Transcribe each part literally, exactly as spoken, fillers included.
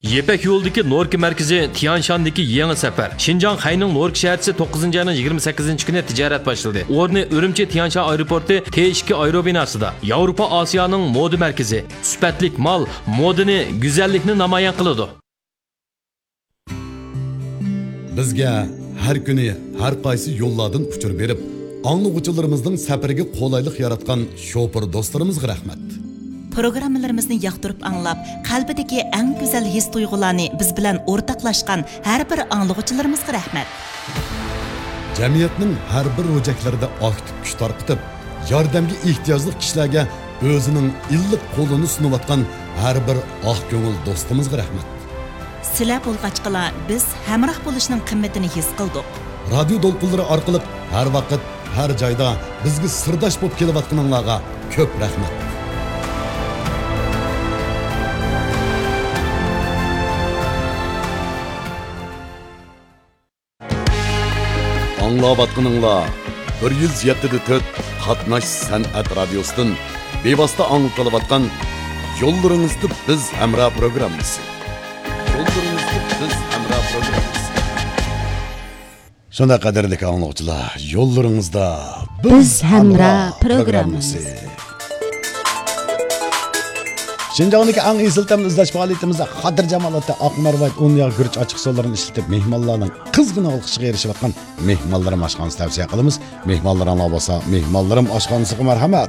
Yepek yo'ldagi Norki markazi Tianshandagi yangi safar. Xinjiang Xayning Norki shahrida to'qqizinchi ayning yigirma sakkizinchi kuni tijorat boshladi. O'rni Urumchi Tianshan aeroporti T ikki aerobinosida. Yevropa Osiyoning moda markazi. Sifatlik mal, modani, go'zallikni namoyon qiladi. Bizga har kuni har qaysi yo'llardan uchur berib, anglag'uchilarimizning safariga qulaylik yaratgan shofir do'stlarimizga rahmat. Programmalarimizni yoqtirib anglab, qalbidagi eng go'zal his tuyg'ularni biz bilan o'rtoqlashgan har bir anglag'uchilarimizga rahmat. Jamiyatning har bir ro'jaklarida aktiv kuch tarqitib, yordamga ehtiyojli kishilarga o'zining illiq qo'lini sunayotgan har bir oq ko'ngil do'stimizga rahmat. Sizlar bo'lg'achqala biz hamroh bo'lishning qimmatini his qildik. Radio to'lqinlari orqali har vaqt, har joyda bizga sirdosh bo'lib kelayotganinglarga ko'p rahmat. Anlavatqınыңlar bir yuz yetti nokta to'rt Qatnash san'at radiosidan bevosita anglatilayotgan Yo'llaringizda biz hamroh programmasi. Yo'llaringizda biz hamroh programmasi. Shunda qadrli anglag'uchilar, yo'llaringizda biz hamroh programmasi. Xinjiangdagi eng esil tam izlash faoliyatimizda Xotirjam holatda oqmarvat o'n yog' gurch ochiq suvlarini ishlatib mehmonlarning qizg'in olqishiga erishayotgan mehmonlarim oshxonasi tavsiya qilamiz. Mehmonlar ana bo'lsa, mehmonlarim oshxonasiga marhamat.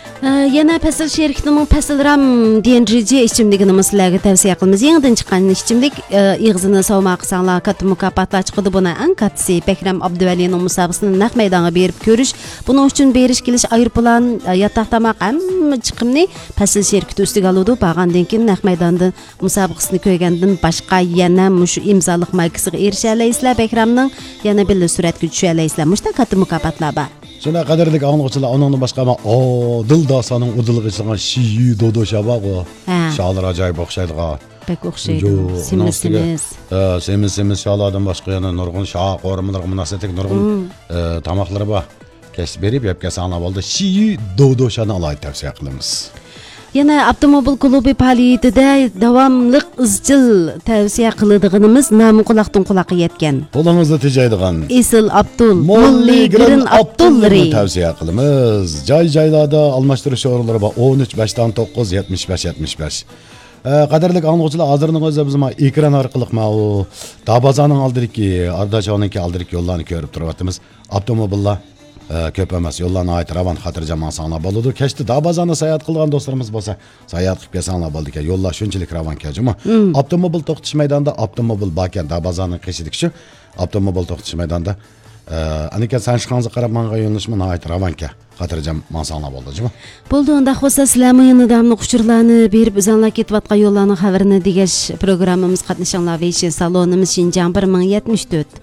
Yana Pasil sherikning Pasilram degan reja ichimligini sizlarga tavsiya qilamiz. Yangidan chiqqan ichimlik ig'zini sovma qilsanglar katta mukofotlar chiqadi. Buni eng kattasi Bakram Abduvalining musobaqasini naq maydonga berib ko'rish. Buning uchun berish kelish aeroplan yotoq tamoq hamma chiqimni Pasil sherikti ustiga oladi. Bag'andan keyin naq maydonda musobaqasini ko'rgandan boshqa yana mushu imzoliq markasiga erisha olaysizlar. Bakramning yana bir suratga tusha olaysizlar. Mushta katta mukofotlar bor. Şuna qadrlik anglag'uchilar, oningni boshqa ama Odil Dosaning udilg'i chiqqan Shiyi Dodo Shabago. Sholar ajoyib o'xshaydiga. Bek o'xshaydi. Semiz-semiz. Semiz-semiz sholardan boshqa yana nurg'un shoq o'rimlar munosabatli nurg'un tamoqlari bor. Kesib berib, yeb kasana bo'ldi. Shiyi Dodo Shani olay tavsiya qilamiz. Yana avtomobil klubi faoliyatida davomli izchil tavsiya qiladiganimiz nomi quloqdan quloqqa yetgan. Qo'lingizda tejaydigan Esil Abdul Molli Girin Abdullari tavsiya qilamiz. Joy-joylarda almashtirish o'rinlari bor. o'n uch besh to'qqiz yetmish besh yetmish besh. Qadrli anglag'uchilar, hozirning o'zida biz ma ekran orqali ma u Dabazaning oldidagi, Ardachonning oldidagi yo'llarni ko'rib turyapmiz. Avtomobillar ko'p emas, yo'llarni ayt ravon xotirjam insonlar bo'ladi. Kechda Dabazani sayohat qilgan do'stlarimiz bo'lsa, sayohat qilib kelsanlar bo'ldi ekan. Yo'llar shunchalik ravon kechimi? Avtomobil to'xtash maydonida avtomobil bakan Dabazaning qishidagi shu avtomobil to'xtash maydonida anika sanshqanza qarab menga yo'nalishmi ayt ravonga xotirjam insonlar bo'ldimi? Bo'ldi, unda xo'sa sizlarni yanadamni quchurlarni berib uzanlar ketayotgan yo'llarning xabarini degash programmamiz qatnashinglar va salonimiz Xinjiang bir ming yetmish to'rt.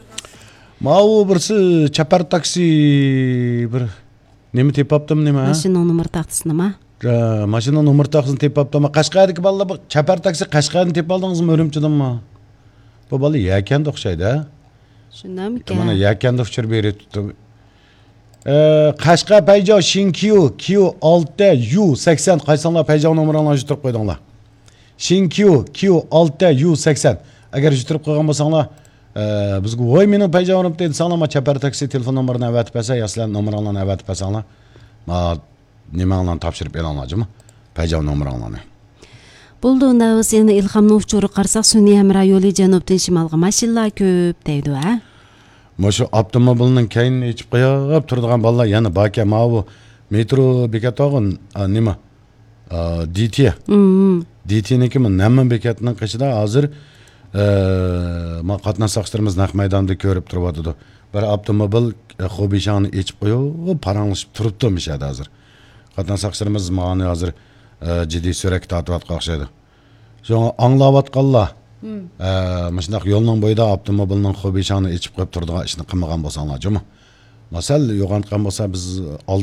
Ma'u birsi chapar taksi bir nima tepaptim nima? Mashina nomer taxtasi nima? Mashina nomer taxtasini tepaptim. Qashqardagi bolalar chapar taksi Qashqarni tepib oldingizmi Urumchidanmi? Bu bola yakanda o'xshaydi. Shundammi-ki? Mana yakanda uchir beribdi. Qashqa Payjo Shinkyu Q olti U sakson qaysanlar Payjo nomerini yozib qo'ydinglar. Shinkyu Q olti U sakson. Agar yozib qo'ygan bo'lsanglar bizga voy mening payjonim dedi salama chapar taksi telefon nomerini avatib bersa, yaslan nomerini avatib bersanglar, ma nimalarni topshirib beringlarmi? Payjon nomerini. Bo'ldi, unda o'z yana ilhomni uchirib qarsak, sun'iy hamroh yo'li janubdan shimolga mashinalar ko'p deydi, ha? Mushu avtomobilning kayinni ichib qo'yib turadigan bolalar yana baka mavu metro bekatog'in nima? D T. D T nikimi Namman bekatining qishida hozir ma qatnashchilarimiz naq maydonda ko'rib turibdi. Bir avtomobil Xobishani ichib qo'yib, paranglashib turibdi mishadi hozir. Qatnashchilarimiz ma'ni hozir jiddiy surat tortib o'xshaydi. So'ng anglayotganlar, mana yo'lning bo'yida avtomobilning Xobishani ichib qo'yib turadigan ishni qilmagan bo'lsanglar-chi? Masal yo'g'antgan bo'lsa biz